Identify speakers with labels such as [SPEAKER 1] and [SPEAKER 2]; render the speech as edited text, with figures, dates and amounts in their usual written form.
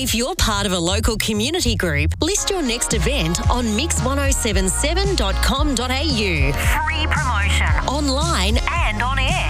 [SPEAKER 1] If you're part of a local community group, list your next event on mix1077.com.au.
[SPEAKER 2] Free promotion.
[SPEAKER 1] Online
[SPEAKER 2] And on air.